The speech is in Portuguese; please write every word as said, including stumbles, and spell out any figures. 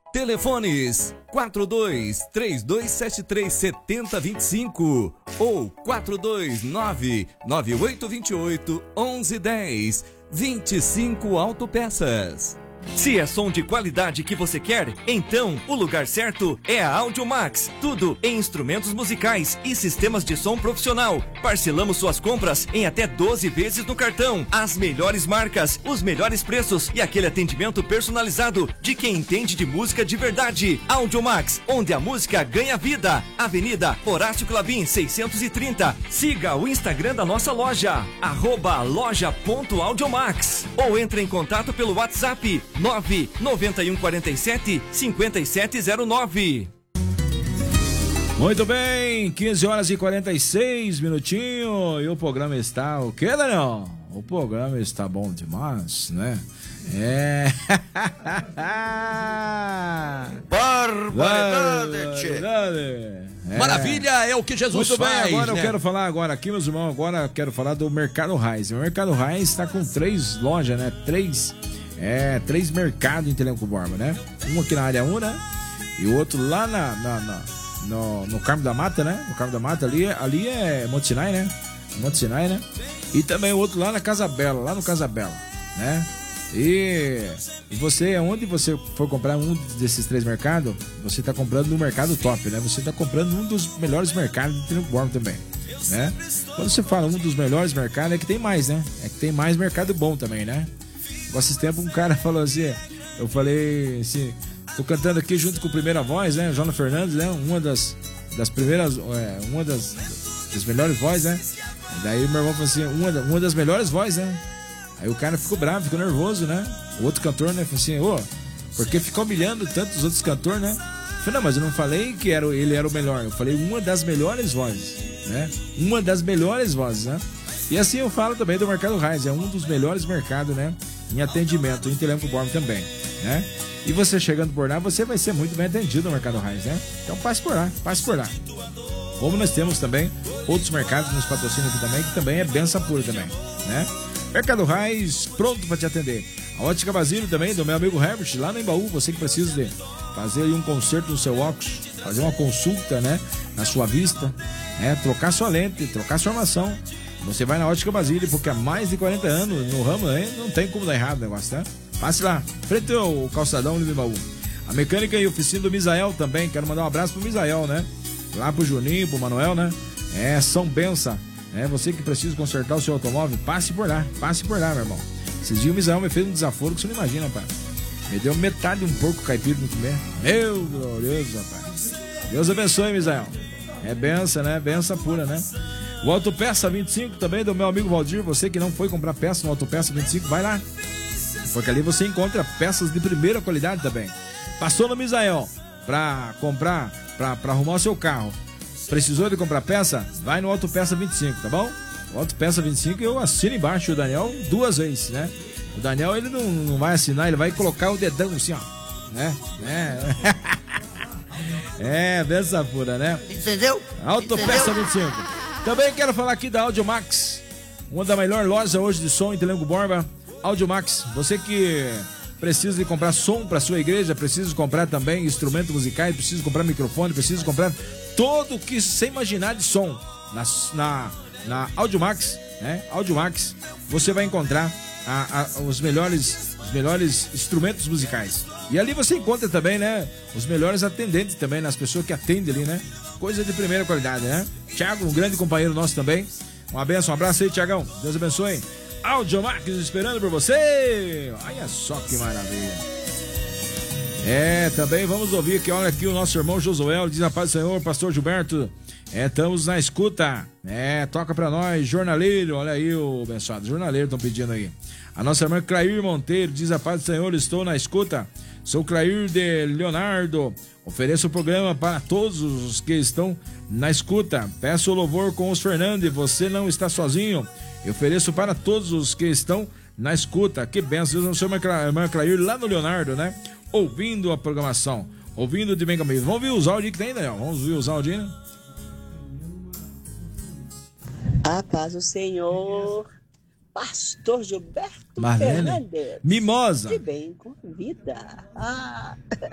Telefones quatro dois três dois sete três sete zero dois cinco ou quatro dois nove nove oito dois oito um um um zero. vinte e cinco Autopeças. Se é som de qualidade que você quer, então o lugar certo é a Audiomax. Tudo em instrumentos musicais e sistemas de som profissional. Parcelamos suas compras em até doze vezes no cartão. As melhores marcas, os melhores preços e aquele atendimento personalizado de quem entende de música de verdade. Audiomax, onde a música ganha vida. Avenida Horácio Clabin, seiscentos e trinta. Siga o Instagram da nossa loja, arroba loja.audiomax. Ou entre em contato pelo WhatsApp nove nove um quatro sete cinco sete zero nove. Muito bem, quinze horas e quarenta e seis minutinhos. E o programa está o quê, Daniel? O programa está bom demais, né? É. Barbaridade, tchê. É. Maravilha, é o que Jesus Muito faz. bem, agora né? eu quero falar agora aqui, meus irmãos, agora eu quero falar do Mercado Reis. O Mercado Reis está com três lojas, né? Três, é, três mercados em Telemco Borba, né? Um aqui na área um, né? E o outro lá na, na, na, no, no Carmo da Mata, né? No Carmo da Mata, ali, ali é Monte Sinai, né? Monte Sinai, né? E também o outro lá na Casa Bela, lá no Casa Bela, né? E, e você, onde você for comprar um desses três mercados, você está comprando no mercado top, né? Você está comprando um dos melhores mercados de Telemco Borba também, né? Quando você fala um dos melhores mercados, é que tem mais, né? É que tem mais mercado bom também, né? Esses tempos um cara falou assim, eu falei assim, tô cantando aqui junto com a primeira voz, né? Jonas Fernandes, né? Uma das, das primeiras, é, uma das, das melhores vozes, né? E daí meu irmão falou assim, uma, uma das melhores vozes, né? Aí o cara ficou bravo, ficou nervoso, né? O outro cantor, né? Falou assim, ô, porque ficou humilhando tanto os outros cantores, né? Eu falei, não, mas eu não falei que era, ele era o melhor, eu falei uma das melhores vozes, né? Uma das melhores vozes, né? E assim eu falo também do Mercado Reis, é um dos melhores mercados, né? Em atendimento, em Telemco Borba também, né? E você chegando por lá, você vai ser muito bem atendido no Mercado Reis, né? Então passe por lá, passe por lá. Como nós temos também outros mercados que nos patrocinam aqui também, que também é benção pura também, né? Mercado Reis, pronto para te atender. A Ótica Basílio também, do meu amigo Herbert, lá no Embaú, você que precisa de fazer aí um conserto no seu óculos, fazer uma consulta, né? Na sua vista, né? Trocar sua lente, trocar sua armação. Você vai na Ótica Basílio, porque há mais de quarenta anos no ramo, aí não tem como dar errado o negócio, né? Passe lá, frente ao calçadão do Embaú. A mecânica e oficina do Misael também, quero mandar um abraço pro Misael, né? Lá pro Juninho, pro Manuel, né? É, São Bença. É, você que precisa consertar o seu automóvel, passe por lá, passe por lá, meu irmão. Esses dias o Misael me fez um desaforo que você não imagina, rapaz. Me deu metade de um porco caipira no comer. Meu glorioso, rapaz. Deus abençoe, Misael. É benção, né? Benção pura, né? O Autopeça vinte e cinco também do meu amigo Valdir. Você que não foi comprar peça no Autopeça vinte e cinco, vai lá. Porque ali você encontra peças de primeira qualidade também. Passou no Misael pra comprar, pra, pra arrumar o seu carro. Precisou de comprar peça? Vai no Autopeça vinte e cinco, tá bom? O Autopeça vinte e cinco eu assino embaixo o Daniel duas vezes, né? O Daniel ele não, não vai assinar, ele vai colocar o dedão assim, ó. Né? É, é benção pura, né? Entendeu? Autopeça vinte e cinco. Também quero falar aqui da Audiomax, uma da melhor loja hoje de som em Telemco Borba. Audiomax, você que precisa de comprar som para sua igreja, precisa comprar também instrumentos musicais, precisa comprar microfone, precisa comprar todo o que você imaginar de som na, na, na Audiomax, né? Audiomax, você vai encontrar a, a, os melhores, os melhores instrumentos musicais. E ali você encontra também, né, os melhores atendentes também, nas pessoas que atendem ali, né? Coisa de primeira qualidade, né? Thiago, um grande companheiro nosso também. Uma benção, um abraço aí, Thiagão. Deus abençoe. Audiomax esperando por você. Olha só que maravilha. É, também vamos ouvir aqui, olha aqui o nosso irmão Josué, diz a paz do Senhor, pastor Gilberto. É, estamos na escuta. É, toca pra nós, jornaleiro. Olha aí o abençoado, jornaleiro estão pedindo aí. A nossa irmã Clair Monteiro diz a paz do Senhor, estou na escuta. Sou Clair de Leonardo. Ofereço o programa para todos os que estão na escuta. Peço o louvor com os Fernandes. Você não está sozinho. Eu ofereço para todos os que estão na escuta. Que benção. Eu sou a irmã Clair lá no Leonardo, né? Ouvindo a programação. Ouvindo de bem comigo. Vamos ver os áudios que tem, Daniel? Vamos ver os áudios, né? A paz do Senhor. Pastor Gilberto Marlene Fernandes. Mimosa. De bem com vida. Ah.